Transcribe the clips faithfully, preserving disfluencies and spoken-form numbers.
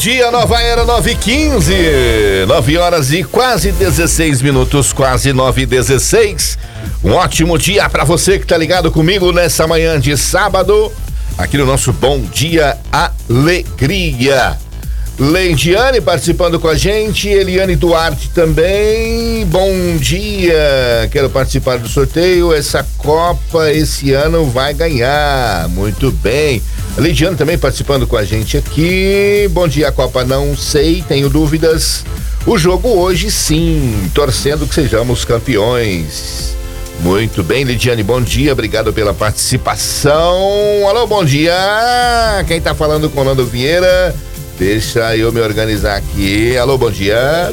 dia, Nova Era nove e quinze, nove horas e quase dezesseis minutos, quase nove e dezesseis. Um ótimo dia pra você que tá ligado comigo nessa manhã de sábado, aqui no nosso Bom Dia Alegria. Leidiane participando com a gente, Eliane Duarte também. Bom dia, quero participar do sorteio. Essa Copa esse ano vai ganhar. Muito bem. A Leidiane também participando com a gente aqui. Bom dia, Copa, não sei, tenho dúvidas. O jogo hoje sim, torcendo que sejamos campeões. Muito bem, Lidiane, bom dia, obrigado pela participação. Alô, bom dia. Quem tá falando com o Nando Vieira? Deixa eu me organizar aqui. Alô, bom dia.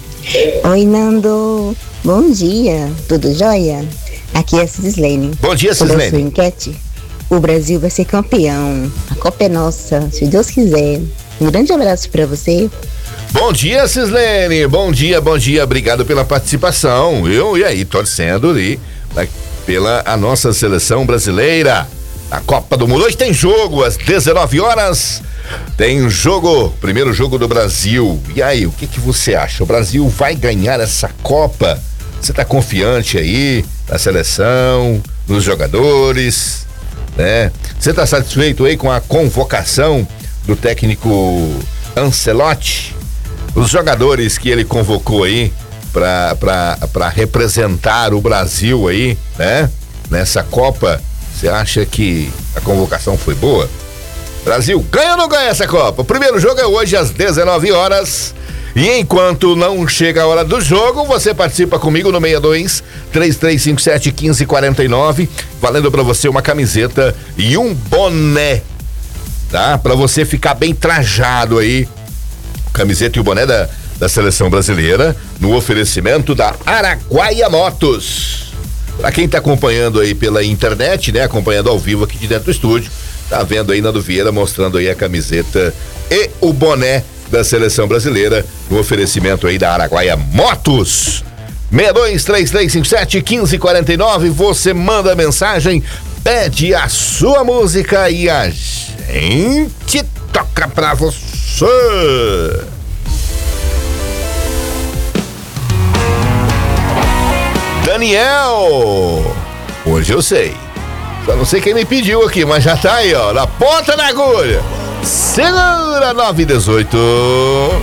Oi, Nando. Bom dia. Tudo jóia? Aqui é a Cislene. Bom dia, Cislene. Sobre a sua enquete, o Brasil vai ser campeão. A Copa é nossa, se Deus quiser. Um grande abraço pra você. Bom dia, Cislene. Bom dia, bom dia. Obrigado pela participação. Eu e aí, torcendo ali pela a nossa seleção brasileira. A Copa do Mundo. Hoje tem jogo às dezenove horas. Tem jogo, primeiro jogo do Brasil. E aí, o que que você acha? O Brasil vai ganhar essa Copa? Você tá confiante aí na seleção, nos jogadores, né? Você tá satisfeito aí com a convocação do técnico Ancelotti? Os jogadores que ele convocou aí pra, pra, pra representar o Brasil aí, né? Nessa Copa, você acha que a convocação foi boa? Brasil ganha ou não ganha essa Copa? O primeiro jogo é hoje às dezenove horas. E enquanto não chega a hora do jogo, você participa comigo no seis dois, três três cinco sete, um cinco quatro nove, valendo pra você uma camiseta e um boné, tá? Pra você ficar bem trajado aí. Camiseta e o boné da, da seleção brasileira, no oferecimento da Araguaia Motos. Pra quem tá acompanhando aí pela internet, né? Acompanhando ao vivo aqui de dentro do estúdio, tá vendo aí Nando Vieira mostrando aí a camiseta e o boné da seleção brasileira no oferecimento aí da Araguaia Motos. seis dois, três três cinco sete, um cinco quatro nove, você manda mensagem, pede a sua música e a gente toca pra você. Daniel, hoje eu sei. Só não sei quem me pediu aqui, mas já tá aí, ó, na ponta da agulha. Segura nove e dezoito.